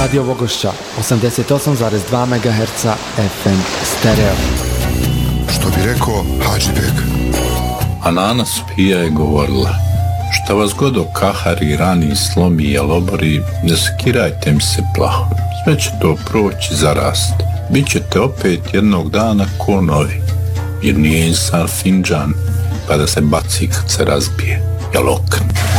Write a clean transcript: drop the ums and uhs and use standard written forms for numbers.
Radio Vogošća 88,2 MHz FM stereo. Što bi rekao Hadžibek. A Nana Sofija je govorila: šta vas god okahari, rani, slomi i obori, ne sekirajte mi se plaho. Sve će to proći, zarast. Bićete opet jednog dana ko novi. Jer nije insan finđan pa da se baci kad se razbije. Jel okn?